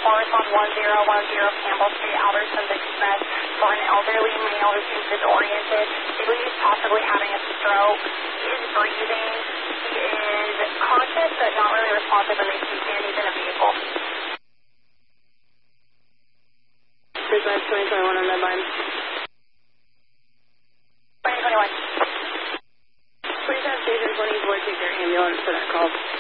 course on 1010 Campbell Street, Albertsons Express, for an elderly male who seems disoriented. They believe he's possibly having a stroke. He is breathing. He is conscious but not really responsive when they speak to him. He's in a vehicle. Precinct 2021 on that line. 2021. Please have Station 24 take their ambulance for that call.